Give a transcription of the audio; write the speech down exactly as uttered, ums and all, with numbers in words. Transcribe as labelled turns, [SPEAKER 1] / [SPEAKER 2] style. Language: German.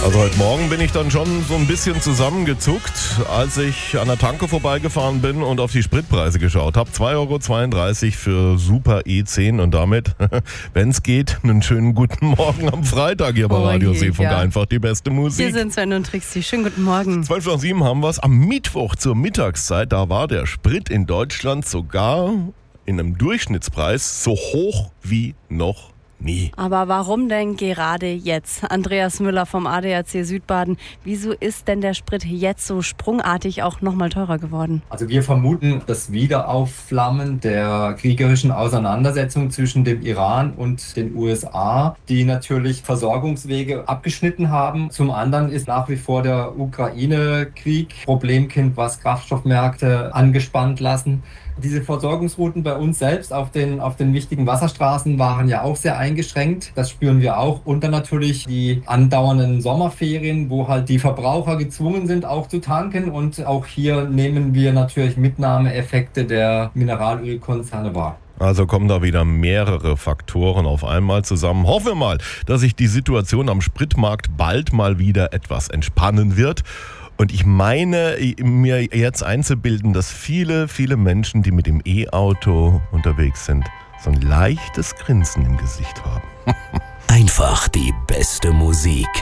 [SPEAKER 1] Also heute Morgen bin ich dann schon so ein bisschen zusammengezuckt, als ich an der Tanke vorbeigefahren bin und auf die Spritpreise geschaut habe. zwei Euro zweiunddreißig für Super E zehn und damit, wenn es geht, einen schönen guten Morgen am Freitag hier bei
[SPEAKER 2] Oh
[SPEAKER 1] Radio
[SPEAKER 2] je,
[SPEAKER 1] Seefunk.
[SPEAKER 2] ja.
[SPEAKER 1] Einfach die beste Musik.
[SPEAKER 2] Hier sind Sven und Trixi. Schönen guten Morgen.
[SPEAKER 1] zwölf nach sieben haben wir es. Am Mittwoch zur Mittagszeit, da war der Sprit in Deutschland sogar in einem Durchschnittspreis so hoch wie noch nie.
[SPEAKER 2] Aber warum denn gerade jetzt? Andreas Müller vom A D A C Südbaden. Wieso ist denn der Sprit jetzt so sprungartig auch nochmal teurer geworden?
[SPEAKER 3] Also wir vermuten das Wiederaufflammen der kriegerischen Auseinandersetzung zwischen dem Iran und den U S A, die natürlich Versorgungswege abgeschnitten haben. Zum anderen ist nach wie vor der Ukraine-Krieg Problemkind, was Kraftstoffmärkte angespannt lassen. Diese Versorgungsrouten bei uns selbst auf den, auf den wichtigen Wasserstraßen waren ja auch sehr eingeschränkt. Das spüren wir auch. Und dann natürlich die andauernden Sommerferien, wo halt die Verbraucher gezwungen sind, auch zu tanken. Und auch hier nehmen wir natürlich Mitnahmeeffekte der Mineralölkonzerne wahr.
[SPEAKER 1] Also kommen da wieder mehrere Faktoren auf einmal zusammen. Hoffen wir mal, dass sich die Situation am Spritmarkt bald mal wieder etwas entspannen wird. Und ich meine, mir jetzt einzubilden, dass viele, viele Menschen, die mit dem E-Auto unterwegs sind, so ein leichtes Grinsen im Gesicht haben.
[SPEAKER 4] Einfach die beste Musik.